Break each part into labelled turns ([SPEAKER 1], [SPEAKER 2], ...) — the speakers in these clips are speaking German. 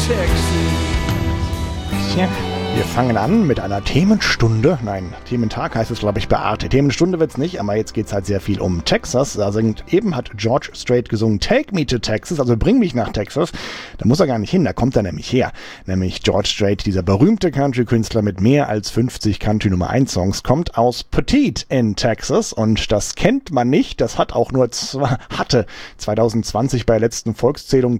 [SPEAKER 1] Tja, wir fangen an mit einer Themenstunde. Nein, Thementag heißt es, glaube ich, bei Arte. Themenstunde wird's nicht, aber jetzt geht's halt sehr viel um Texas. Da eben hat George Strait gesungen, Take Me to Texas, also bring mich nach Texas. Da muss er gar nicht hin, da kommt er nämlich her. Nämlich George Strait, dieser berühmte Country-Künstler mit mehr als 50 Country-Nummer-1-Songs, kommt aus Petite in Texas und das kennt man nicht. Das hatte 2020 bei der letzten Volkszählung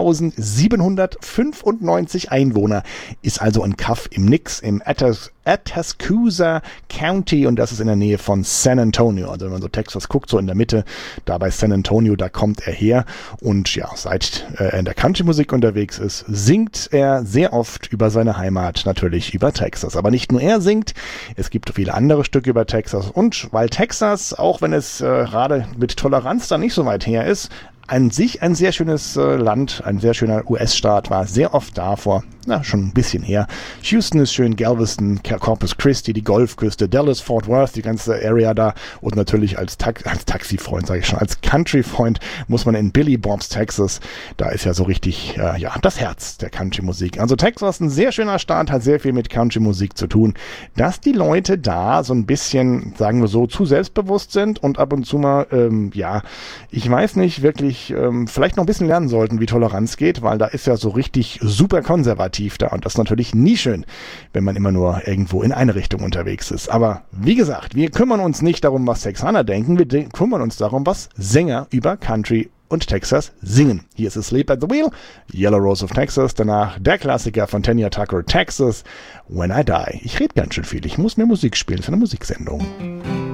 [SPEAKER 1] 2795 Einwohner. Ist also ein Kaff im Nix, im Atascocita County, und das ist in der Nähe von San Antonio. Also wenn man so Texas guckt, so in der Mitte, da bei San Antonio, da kommt er her. Und ja, seit er in der Country-Musik unterwegs ist, singt er sehr oft über seine Heimat, natürlich über Texas. Aber nicht nur er singt, es gibt viele andere Stücke über Texas. Und weil Texas, auch wenn es gerade mit Toleranz da nicht so weit her ist, an sich ein sehr schönes Land, ein sehr schöner US-Staat, war sehr oft da vor, schon ein bisschen her. Houston ist schön, Galveston, Corpus Christi, die Golfküste, Dallas, Fort Worth, die ganze Area da, und natürlich als Taxifreund, sage ich schon, als Country-Freund muss man in Billy Bob's, Texas, da ist ja so richtig, das Herz der Country-Musik. Also Texas, ein sehr schöner Staat, hat sehr viel mit Country-Musik zu tun. Dass die Leute da so ein bisschen, sagen wir so, zu selbstbewusst sind und ab und zu mal, ich weiß nicht, wirklich vielleicht noch ein bisschen lernen sollten, wie Toleranz geht, weil da ist ja so richtig super konservativ da, und das ist natürlich nie schön, wenn man immer nur irgendwo in eine Richtung unterwegs ist. Aber wie gesagt, wir kümmern uns nicht darum, was Texaner denken, wir kümmern uns darum, was Sänger über Country und Texas singen. Hier ist Asleep at the Wheel, Yellow Rose of Texas, danach der Klassiker von Tanya Tucker, Texas, When I Die. Ich rede ganz schön viel, ich muss mehr Musik spielen für eine Musiksendung.